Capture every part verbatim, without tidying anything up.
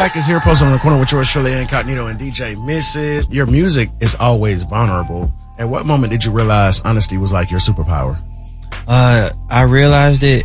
Black is here, posted on the corner with yours truly, Incognito and D J Missus. Your music is always vulnerable. At what moment did you realize honesty was like your superpower? Uh, I realized it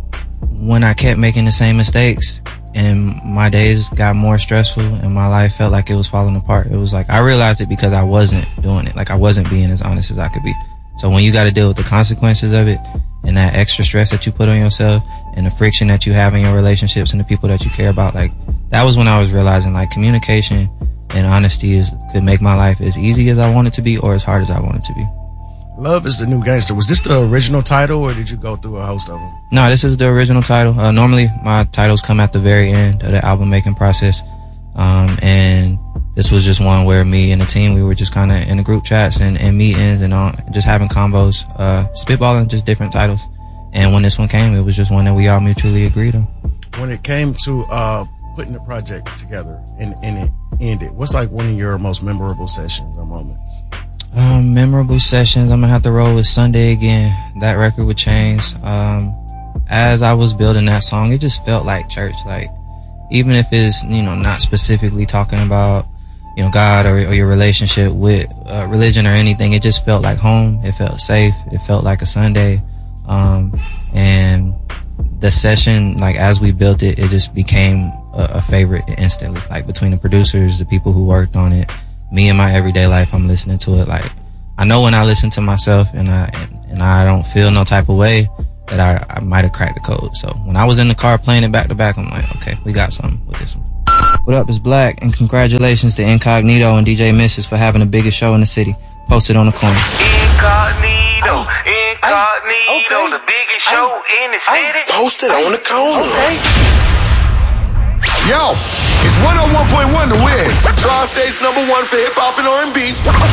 when I kept making the same mistakes and my days got more stressful and my life felt like it was falling apart. It was like, I realized it because I wasn't doing it. Like I wasn't being as honest as I could be. So when you got to deal with the consequences of it and that extra stress that you put on yourself and the friction that you have in your relationships and the people that you care about, like that was when I was realizing like communication and honesty is could make my life as easy as I want it to be or as hard as I want it to be. Love is the New Gangster. Was this the original title or did you go through a host of them? No, this is the original title. Uh, normally my titles come at the very end of the album making process. Um, and this was just one where me and the team, we were just kind of in the group chats and, and meetings and all, just having combos, uh, spitballing just different titles. And when this one came, it was just one that we all mutually agreed on. When it came to, uh, putting the project together and, and it ended, what's like one of your most memorable sessions or moments? Um, memorable sessions, I'm gonna have to roll with Sunday Again. That record with Chains. Um, as I was building that song, it just felt like church. Like, even if it's, you know, not specifically talking about, you know, God or, or your relationship with uh, religion or anything, it just felt like home. It felt safe. It felt like a Sunday. Um, and the session, like, as we built it, it just became a, a favorite instantly. Like, between the producers, the people who worked on it, me in my everyday life, I'm listening to it. Like, I know when I listen to myself and I, and, and I don't feel no type of way that I, I might have cracked the code. So when I was in the car playing it back to back, I'm like, okay, we got something with this one. What up, it's Black, and congratulations to Incognito and D J Missus for having the biggest show in the city. Posted on the corner. Incognito, Incognito, okay. The biggest show I, in the city. Posted on the corner. Okay. Yo, it's one oh one point one The Wiz, Tri-State's number one for hip hop and R and B.